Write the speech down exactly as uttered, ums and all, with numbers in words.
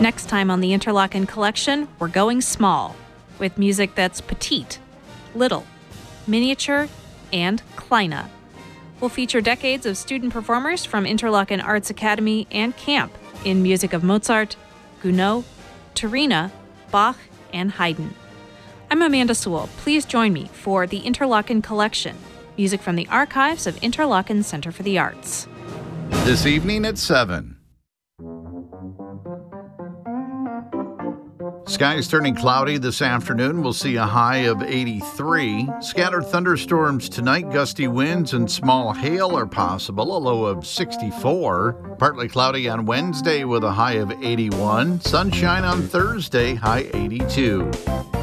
Next time on the Interlochen Collection, we're going small, with music that's petite, little, miniature, and kleine. We'll feature decades of student performers from Interlochen Arts Academy and Camp in music of Mozart, Gounod, Turina, Bach, and Haydn. I'm Amanda Sewell. Please join me for the Interlochen Collection, music from the archives of Interlochen Center for the Arts. This evening at seven. Skies turning cloudy this afternoon. We'll see a high of eighty-three. Scattered thunderstorms tonight. Gusty winds and small hail are possible. A low of sixty-four. Partly cloudy on Wednesday with a high of eighty-one. Sunshine on Thursday, high eighty-two.